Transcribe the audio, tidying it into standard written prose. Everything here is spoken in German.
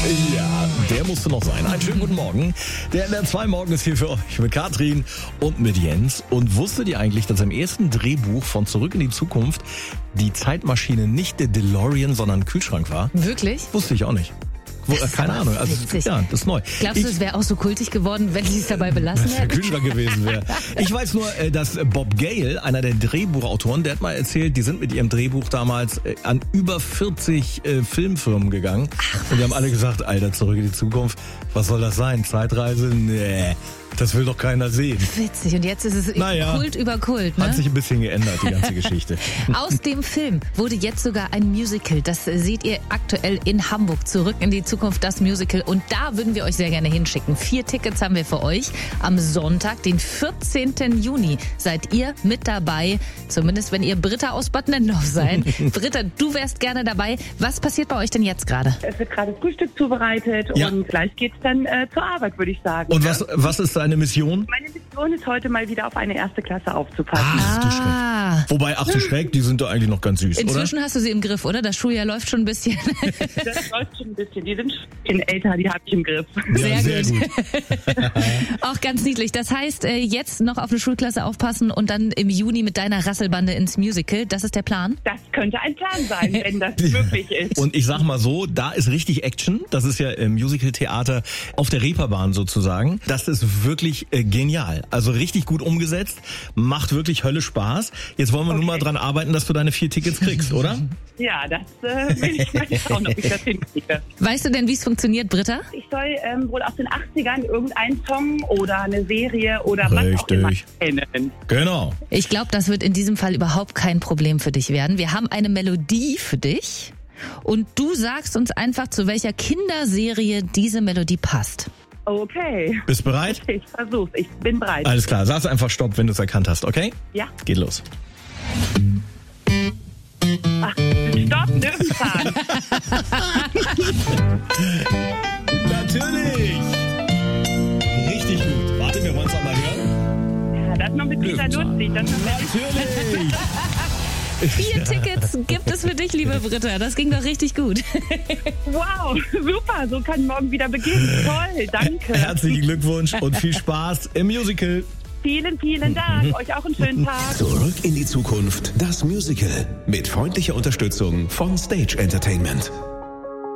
Ja, der musste noch sein. Einen schönen guten Morgen. Der NDR 2 Morgen ist hier für euch mit Katrin und mit Jens. Und wusstet ihr eigentlich, dass im ersten Drehbuch von Zurück in die Zukunft die Zeitmaschine nicht der DeLorean, sondern ein Kühlschrank war? Wirklich? Wusste ich auch nicht. Keine Ahnung. Also, ja, das ist neu. Glaubst du, es wäre auch so kultig geworden, wenn sie es dabei belassen der hätten? Kühlschrank gewesen wäre. Ich weiß nur, dass Bob Gale, einer der Drehbuchautoren, der hat mal erzählt, die sind mit ihrem Drehbuch damals an über 40 Filmfirmen gegangen. Und die haben alle gesagt, Alter, Zurück in die Zukunft, was soll das sein? Zeitreise? Nee, das will doch keiner sehen. Witzig. Und jetzt ist es Kult über Kult, ne? Hat sich ein bisschen geändert, die ganze Geschichte. Aus dem Film wurde jetzt sogar ein Musical. Das seht ihr aktuell in Hamburg. Zurück in die Zukunft, das Musical. Und da würden wir euch sehr gerne hinschicken. 4 Tickets haben wir für euch. Am Sonntag, den 14. Juni, seid ihr mit dabei. Zumindest, wenn ihr Britta aus Bad Nennendorf seid. Britta, du wärst gerne dabei. Was passiert bei euch denn jetzt gerade? Es wird gerade Frühstück zubereitet und gleich geht's dann zur Arbeit, würde ich sagen. Und was ist deine Mission? Meine Mission ist heute mal wieder auf eine erste Klasse aufzupassen. Ach du Schreck. Wobei, ach du Schreck, die sind doch eigentlich noch ganz süß, Inzwischen oder? hast du sie im Griff, oder? Das Schuljahr läuft schon ein bisschen. Das läuft schon ein bisschen. Die sind schon älter, die habe ich im Griff. Ja, sehr gut. Auch ganz niedlich. Das heißt, jetzt noch auf eine Schulklasse aufpassen und dann im Juni mit deiner Rasselbande ins Musical. Das ist der Plan? Das könnte ein Plan sein, wenn das möglich ist. Und ich sag mal so, da ist richtig Action. Das ist ja im Musical-Theater auf der Reeperbahn sozusagen. Das ist wirklich genial. Also richtig gut umgesetzt. Macht wirklich Hölle Spaß. Jetzt wollen wir nur mal dran arbeiten, dass du deine 4 Tickets kriegst, oder? Ja, das will ich mal schauen, ob ich das hinkriege. Weißt du denn, wie es funktioniert, Britta? Ich soll wohl aus den 80ern irgendeinen Song oder eine Serie oder was auch immer kennen. Genau. Ich glaube, das wird in diesem Fall überhaupt kein Problem für dich werden. Wir haben eine Melodie für dich und du sagst uns einfach, zu welcher Kinderserie diese Melodie passt. Okay. Bist bereit? Ich versuch's. Ich bin bereit. Alles klar. Sag's einfach Stopp, wenn du es erkannt hast, okay? Ja. Geht los. Ach, Stopp, Löwenzahn. Natürlich. Richtig gut. Warte, wir wollen es auch mal hören. Ja, das noch mit Peter Lustig. Natürlich. 4 Tickets gibt es für dich, liebe Britta. Das ging doch richtig gut. Wow, super. So kann morgen wieder beginnen. Toll, danke. Herzlichen Glückwunsch und viel Spaß im Musical. Vielen, vielen Dank. Euch auch einen schönen Tag. Zurück in die Zukunft, das Musical. Mit freundlicher Unterstützung von Stage Entertainment.